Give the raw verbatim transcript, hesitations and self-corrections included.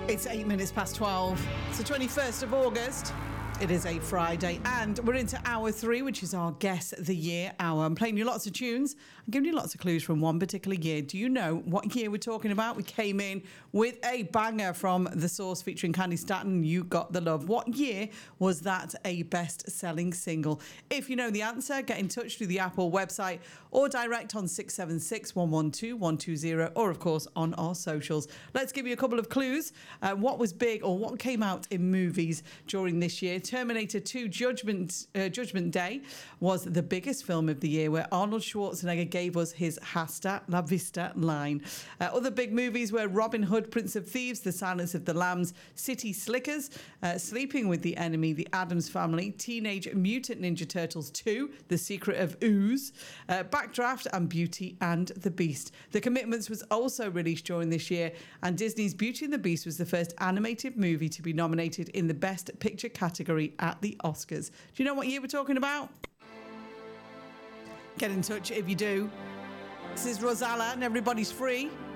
It's eight minutes past twelve. It's the twenty-first of August. It is a Friday, and we're into hour three, which is our Guess the Year hour. I'm playing you lots of tunes. I'm giving you lots of clues from one particular year. Do you know what year we're talking about? We came in with a banger from The Source featuring Candy Staton, You Got the Love. What year was that a best-selling single? If you know the answer, get in touch through the Apple website or direct on six seven six, one one two, one two zero, or, of course, on our socials. Let's give you a couple of clues. Uh, what was big or what came out in movies during this year? Terminator two Judgment uh, Judgment Day was the biggest film of the year, where Arnold Schwarzenegger gave us his Hasta la Vista line. Uh, other big movies were Robin Hood, Prince of Thieves, The Silence of the Lambs, City Slickers, uh, Sleeping with the Enemy, The Addams Family, Teenage Mutant Ninja Turtles two, The Secret of Ooze, uh, Backdraft, and Beauty and the Beast. The Commitments was also released during this year, and Disney's Beauty and the Beast was the first animated movie to be nominated in the Best Picture category at the Oscars. Do you know what year we're talking about? Get in touch if you do. This is Rosalla and Everybody's Free.